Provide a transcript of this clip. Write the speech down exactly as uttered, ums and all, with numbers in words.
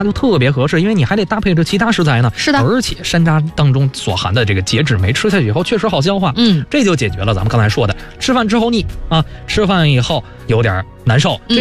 就特别合适，因为你还得搭配着其他食材呢。 是的， 而且山楂当中所含的这个节脂酶，吃下去以后确实好消化。 嗯， 这就解决了咱们刚才说的吃饭之后腻啊，吃饭以后有点难受。 嗯